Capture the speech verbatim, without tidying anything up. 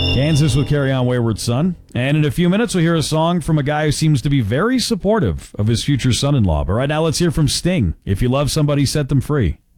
Kansas will Carry On Wayward Son. And in a few minutes, we'll hear a song from a guy who seems to be very supportive of his future son-in-law. But right now, let's hear from Sting. If you love somebody, set them free.